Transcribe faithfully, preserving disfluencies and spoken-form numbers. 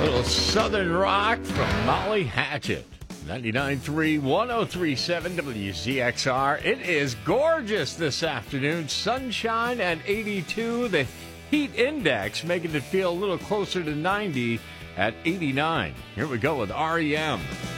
Little Southern rock from Molly Hatchet. ninety-nine point three, one oh three point seven W Z X R. It is gorgeous this afternoon. Sunshine and eighty-two. The heat index making it feel a little closer to ninety at eighty-nine. Here we go with R E M.